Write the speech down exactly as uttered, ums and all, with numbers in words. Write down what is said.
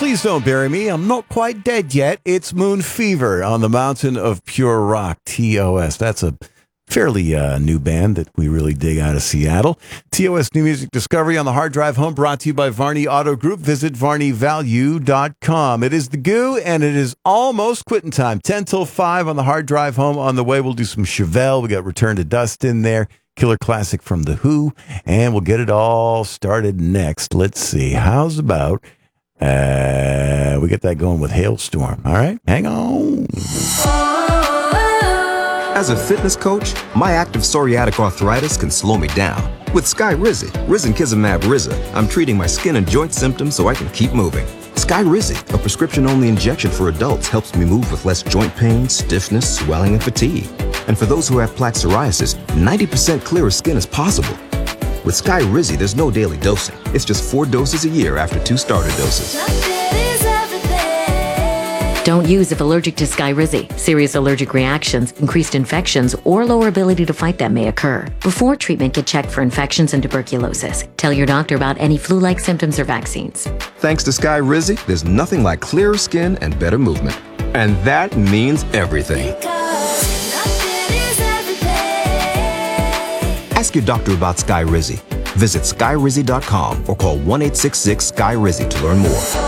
Please don't bury me. I'm not quite dead yet. It's Moon Fever on the Mountain of Pure Rock, T O S. That's a fairly uh, new band that we really dig out of Seattle. T O S New Music Discovery on the Hard Drive Home, brought to you by Varney Auto Group. Visit varney value dot com. It is the Goo, and it is almost quitting time. ten till five on the Hard Drive Home. On the way, we'll do some Chevelle. We got Return to Dust in there. Killer classic from The Who. And we'll get it all started next. Let's see. How's about... Uh, we get that going with Hailstorm. All right, hang on. As a fitness coach, my active psoriatic arthritis can slow me down. With Skyrizi, Risankizumab Riza, I'm treating my skin and joint symptoms so I can keep moving. Skyrizi, a prescription-only injection for adults, helps me move with less joint pain, stiffness, swelling, and fatigue. And for those who have plaque psoriasis, ninety percent clearer skin is possible. With Skyrizi, there's no daily dosing. It's just four doses a year after two starter doses. Don't use if allergic to Skyrizi. Serious allergic reactions, increased infections, or lower ability to fight them may occur. Before treatment, get checked for infections and tuberculosis. Tell your doctor about any flu-like symptoms or vaccines. Thanks to Skyrizi, there's nothing like clearer skin and better movement. And that means everything. Ask your doctor about Skyrizi. Visit skyrizi dot com or call one eight six six, S K Y R I Z I to learn more.